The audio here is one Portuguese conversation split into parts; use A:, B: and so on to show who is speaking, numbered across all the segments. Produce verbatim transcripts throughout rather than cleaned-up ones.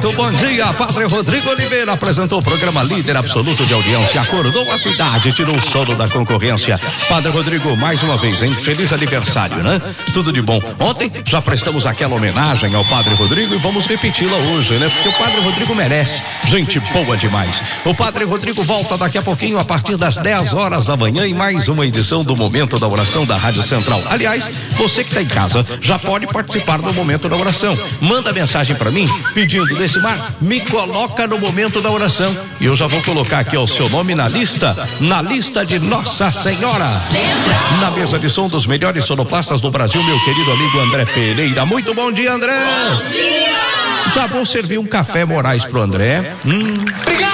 A: Muito bom dia, Padre Rodrigo Oliveira apresentou o programa Líder Absoluto de Audiência, acordou a cidade, tirou o sono da concorrência. Padre Rodrigo, mais uma vez, hein? Feliz aniversário, né? Tudo de bom. Ontem já prestamos aquela homenagem ao Padre Rodrigo e vamos repeti-la hoje, né? Porque o Padre Rodrigo merece. Gente boa demais. O Padre Rodrigo volta daqui a pouquinho a partir das dez horas da manhã em mais uma edição do Momento da Oração da Rádio Central. Aliás, você que está em casa já pode participar do Momento da Oração. Manda mensagem para mim pedindo: Decimar, me coloca no Momento da Oração. E eu já vou colocar aqui o seu nome na lista, na lista de Nossa Senhora. Na mesa de som dos melhores sonoplastas do Brasil, meu querido amigo André Pereira. Muito bom dia, André.
B: Bom dia.
A: Já vou servir um café Moraes pro André. Hum.
B: Obrigado.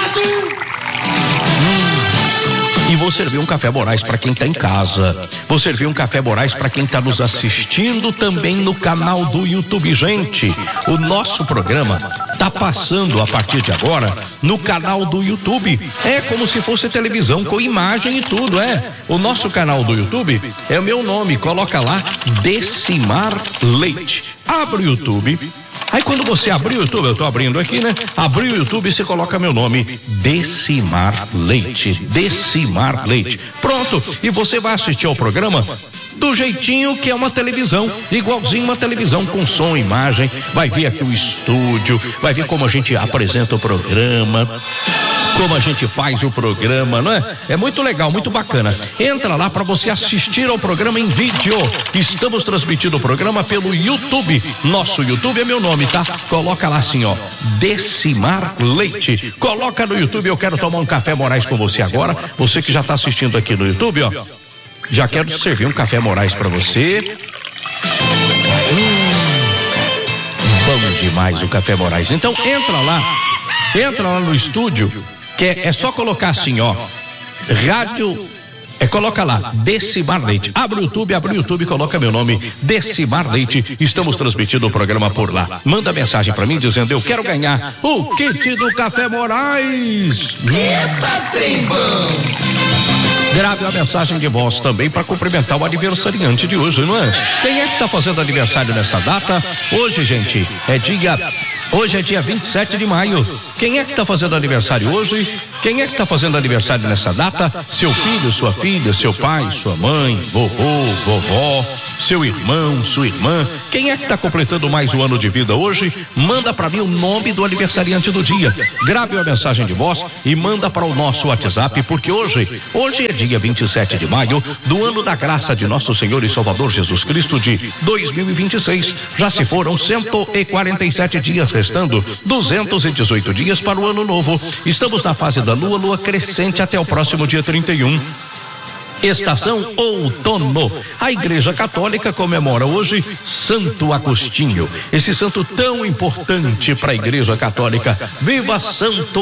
A: E vou servir um café Moraes para quem está em casa. Vou servir um café Moraes para quem está nos assistindo também no canal do YouTube. Gente, o nosso programa tá passando a partir de agora no canal do YouTube. É como se fosse televisão com imagem e tudo, é. O nosso canal do YouTube é o meu nome, coloca lá Decimar Leite. Abre o YouTube. Aí quando você abrir o YouTube, eu tô abrindo aqui, né? Abrir o YouTube, você coloca meu nome, Decimar Leite. Decimar Leite. Pronto. E você vai assistir ao programa do jeitinho que é uma televisão, igualzinho uma televisão com som e imagem. Vai ver aqui o estúdio, vai ver como a gente apresenta o programa, como a gente faz o programa, não é? É muito legal, muito bacana. Entra lá para você assistir ao programa em vídeo. Estamos transmitindo o programa pelo YouTube. Nosso YouTube é meu nome, tá? Coloca lá assim, ó, Decimar Leite. Coloca no YouTube. Eu quero tomar um café Moraes com você agora. Você que já está assistindo aqui no YouTube, ó, já quero servir um café Moraes para você. Hum, bom demais o café Moraes. Então entra lá, entra lá no estúdio, que é, é só colocar assim, ó, rádio, é, coloca lá, Decimar Leite. Abre o YouTube, abre o YouTube, coloca meu nome, Decimar Leite. Estamos transmitindo o programa por lá. Manda mensagem pra mim dizendo: eu quero ganhar o kit do Café Moraes.
B: Eita, trem bom.
A: Grave a mensagem de voz também para cumprimentar o aniversariante de hoje, não é? Quem é que tá fazendo aniversário nessa data? Hoje, gente, é dia... Hoje é dia vinte e sete de maio. Quem é que está fazendo aniversário hoje? Quem é que está fazendo aniversário nessa data? Seu filho, sua filha, seu pai, sua mãe, vovô, vovó, seu irmão, sua irmã. Quem é que está completando mais um ano de vida hoje? Manda para mim o nome do aniversariante do dia. Grave uma mensagem de voz e manda para o nosso WhatsApp, porque hoje, hoje é dia vinte e sete de maio do ano da graça de nosso Senhor e Salvador Jesus Cristo de dois mil e vinte e seis. Já se foram cento e quarenta e sete dias, restando duzentos e dezoito dias para o ano novo. Estamos na fase da lua, lua crescente até o próximo dia trinta e um. Estação outono. A Igreja Católica comemora hoje Santo Agostinho, esse santo tão importante para a Igreja Católica. Viva Santo